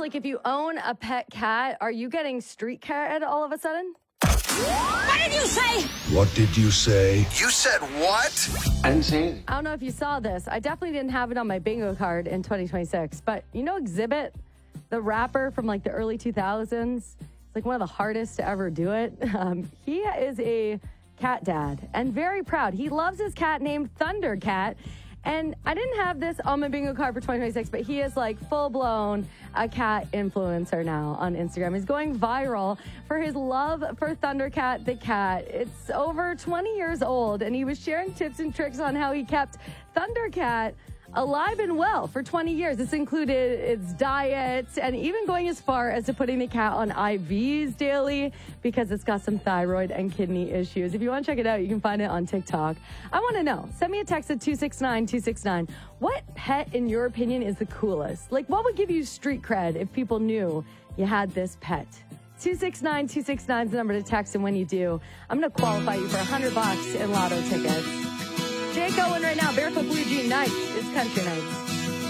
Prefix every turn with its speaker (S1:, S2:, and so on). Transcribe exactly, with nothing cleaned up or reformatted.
S1: like if you own a pet cat, are you getting street cred all of a sudden?
S2: What did you say?
S3: What did you say?
S4: You said what?
S5: I didn't say anything.
S1: I don't know if you saw this. I definitely didn't have it on my bingo card in twenty twenty-six, but you know Exhibit, the rapper from like the early two thousands? It's like one of the hardest to ever do it. Um, he is a cat dad and very proud. He loves his cat named Thundercat. And I didn't have this on my bingo card for twenty twenty-six, but he is like full-blown a cat influencer now on Instagram. He's going viral for his love for Thundercat the cat. It's over twenty years old, and he was sharing tips and tricks on how he kept Thundercat alive and well for twenty years. This included its diet and even going as far as to putting the cat on I Vs daily because it's got some thyroid and kidney issues. If you want to check it out, you can find it on TikTok. I want to know. Send me a text at two six nine two six nine. What pet, in your opinion, is the coolest? Like, what would give you street cred if people knew you had this pet? two six nine two six nine is the number to text, and when you do, I'm going to qualify you for one hundred bucks in lotto tickets. Jake Owen right now, Barefoot Blue Jean Nights. It's Country Nights.